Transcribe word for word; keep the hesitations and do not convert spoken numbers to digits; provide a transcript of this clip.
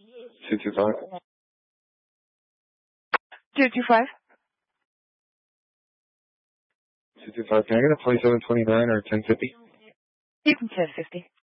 two two five. two two five. two two five, can I get a twenty-seven twenty-nine or ten fifty? You can ten fifty.